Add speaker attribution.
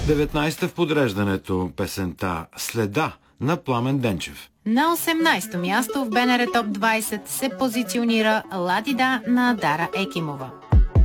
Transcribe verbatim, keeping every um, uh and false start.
Speaker 1: деветнайсета в подреждането песента "Следа" на Пламен Денчев.
Speaker 2: На осемнайсето място в БНР Топ двайсет се позиционира "Ладида" на Дара Екимова.